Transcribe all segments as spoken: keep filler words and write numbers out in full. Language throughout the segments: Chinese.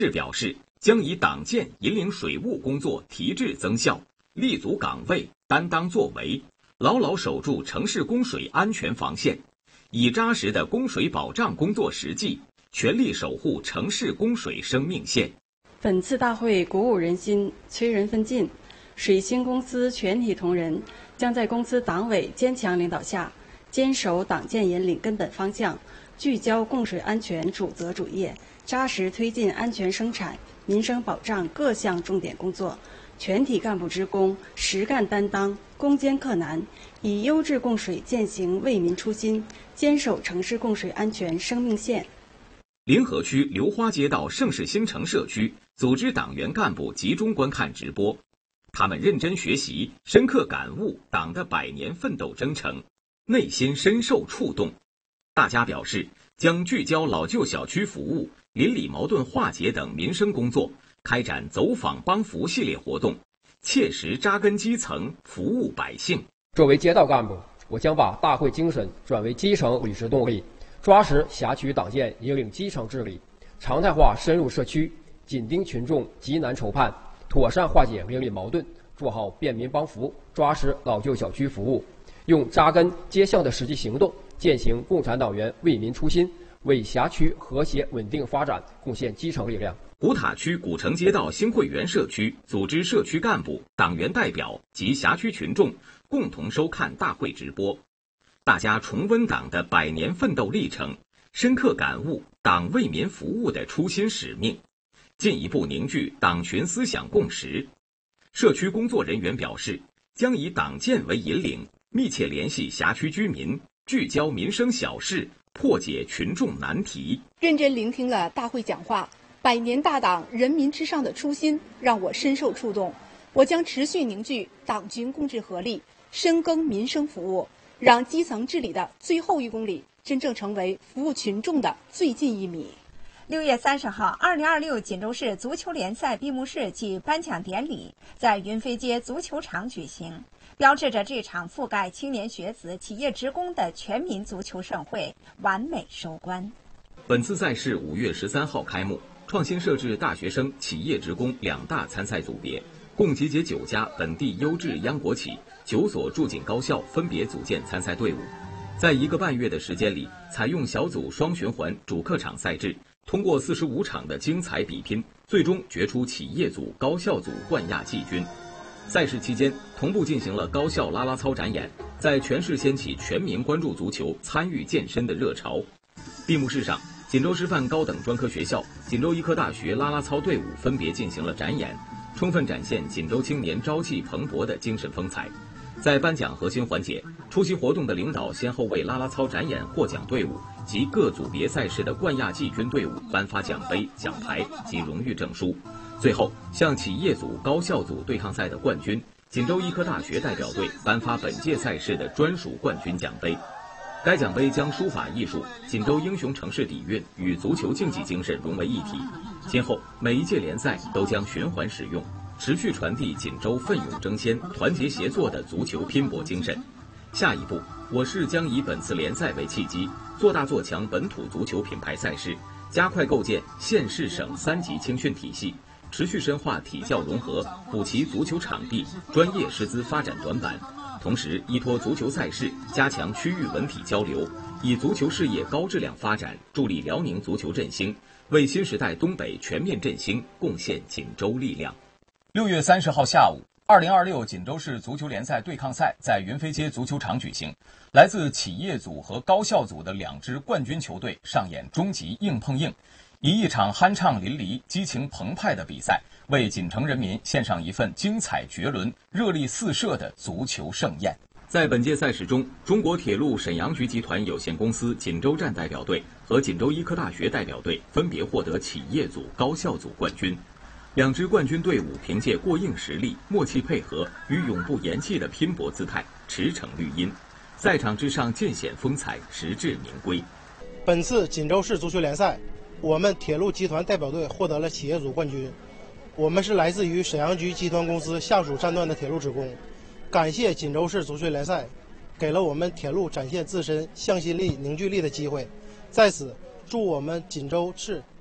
市表示，将以党建引领水务工作提质增效，立足岗位，担当作为，牢牢守住城市供水安全防线，以扎实的供水保障工作实际，全力守护城市供水生命线。 本次大会鼓舞人心，催人奋进。水星公司全体同仁将在公司党委坚强领导下，坚守党建引领根本方向，聚焦供水安全主责主业，扎实推进安全生产、民生保障各项重点工作，全体干部职工实干担当，攻坚克难，以优质供水践行为民初心，坚守城市供水安全生命线。 临河区流花街道盛世新城社区组织党员干部集中观看直播，他们认真学习，深刻感悟党的百年奋斗征程，内心深受触动。大家表示，将聚焦老旧小区服务、邻里矛盾化解等民生工作，开展走访帮扶系列活动，切实扎根基层，服务百姓。 作为街道干部，我将把大会精神转为基层履实动力，抓实辖区党建引领基层治理，常态化深入社区，紧盯群众急难愁盼，妥善化解邻里矛盾，做好便民帮扶，抓实老旧小区服务，用扎根结项的实际行动践行共产党员为民初心，为辖区和谐稳定发展贡献基层力量。 古塔区古城街道新会园社区组织社区干部、党员代表及辖区群众共同收看大会直播，大家重温党的百年奋斗历程，深刻感悟党为民服务的初心使命，进一步凝聚党群思想共识。社区工作人员表示，将以党建为引领，密切联系辖区居民，聚焦民生小事，破解群众难题。 认真聆听了大会讲话，百年大党人民至上的初心让我深受触动。我将持续凝聚党群共治合力，深耕民生服务，让基层治理的最后一公里真正成为服务群众的最近一米。 六月三十号，二零二六锦州市足球联赛闭幕式暨颁奖典礼在云飞街足球场举行，标志着这场覆盖青年学子、企业职工的全民足球盛会完美收官。 本次赛事五月十三号开幕，创新设置大学生、企业职工两大参赛组别，共集结九家本地优质央国企、九所驻锦高校分别组建参赛队伍。在一个半月的时间里，采用小组双循环主客场赛制，通过四十五场的精彩比拼，最终决出企业组、高校组冠亚季军。赛事期间，同步进行了高校啦啦操展演，在全市掀起全民关注足球、参与健身的热潮。闭幕式上，锦州师范高等专科学校、锦州医科大学啦啦操队伍分别进行了展演，充分展现锦州青年朝气蓬勃的精神风采。在颁奖核心环节，出席活动的领导先后为啦啦操展演获奖队伍及各组别赛事的冠亚季军队伍颁发奖杯、奖牌及荣誉证书。最后，向企业组、高校组对抗赛的冠军锦州医科大学代表队颁发本届赛事的专属冠军奖杯。该奖杯将书法艺术、锦州英雄城市底蕴与足球竞技精神融为一体，今后每一届联赛都将循环使用，持续传递锦州奋勇争先、团结协作的足球拼搏精神。下一步，我市将以本次联赛为契机，做大做强本土足球品牌赛事，加快构建县市省三级青训体系，持续深化体教融合，补齐足球场地、专业师资发展短板。同时，依托足球赛事，加强区域文体交流，以足球事业高质量发展助力辽宁足球振兴，为新时代东北全面振兴贡献锦州力量。六月三十号下午，二零二六锦州市足球联赛对抗赛在云飞街足球场举行，来自企业组和高校组的两支冠军球队上演终极硬碰硬，以一场酣畅淋漓、激情澎湃的比赛，为锦城人民献上一份精彩绝伦、热力四射的足球盛宴。在本届赛事中，中国铁路沈阳局集团有限公司锦州站代表队和锦州医科大学代表队分别获得企业组、高校组冠军。两支冠军队伍凭借过硬实力、默契配合与永不言弃的拼搏姿态，驰骋绿茵，赛场之上尽显风采，实至名归。 本次锦州市足球联赛，我们铁路集团代表队获得了企业组冠军。我们是来自于沈阳局集团公司下属站段的铁路职工，感谢锦州市足球联赛给了我们铁路展现自身向心力、凝聚力的机会。在此，祝我们锦州市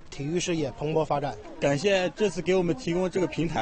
体育事业蓬勃发展。 感谢这次给我们提供这个平台。